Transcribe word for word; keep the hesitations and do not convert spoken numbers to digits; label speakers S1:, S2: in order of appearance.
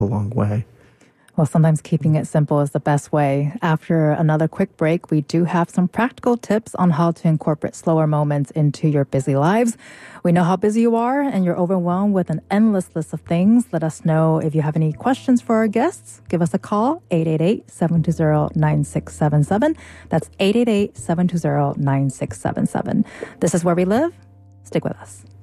S1: a long way.
S2: Well, sometimes keeping it simple is the best way. After another quick break, we do have some practical tips on how to incorporate slower moments into your busy lives. We know how busy you are and you're overwhelmed with an endless list of things. Let us know if you have any questions for our guests. Give us a call, eight eight eight, seven two zero, nine six seven seven. That's eight eight eight, seven two zero, nine six seven seven. This is Where We Live. Stick with us.